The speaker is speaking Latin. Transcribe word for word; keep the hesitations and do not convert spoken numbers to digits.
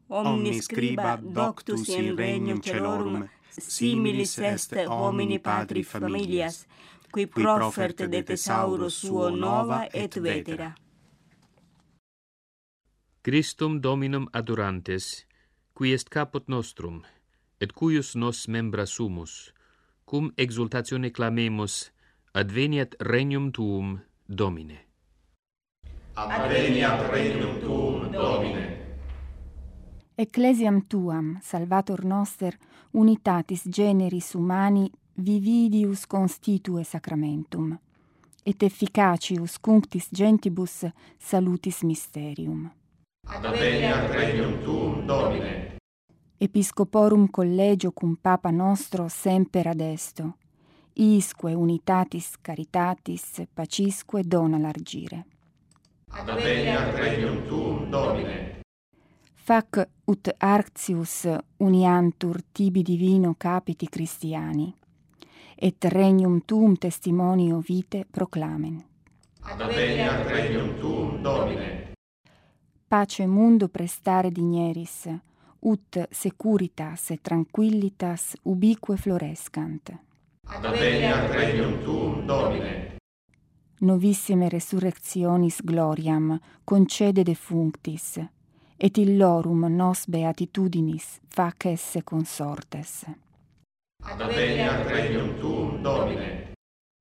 omnis scriba doctus in regnum celorum, similis est homini patri familias, qui profert de thesauro suo nova et vetera. Christum Dominum adorantes, qui est caput nostrum, et cuius nos membra sumus, cum exultatione clamemus, adveniat regnum tuum, Domine. Adveniat regnum tuum, Domine. Ecclesiam tuam, Salvator noster, unitatis generis humani, vividius constitue sacramentum, et efficacius cunctis gentibus salutis mysterium. Adveniat regnum tuum, Domine. Episcoporum collegio cum Papa nostro semper adesto, isque unitatis caritatis pacisque dona largire. Adveniat regnum tuum, Domine. Fac ut arctius uniantur tibi divino capiti Christiani, et regnum tuum testimonio vitae proclamen. Adveniat regnum tuum, Domine. Pace mundo prestare digneris, ut securitas et tranquillitas ubique florescant. Adveniat regnum tuum, Domine. Novissime resurrectionis gloriam concede defunctis, et illorum nos beatitudinis fac esse consortes. Adveniat regnum tuum, Domine.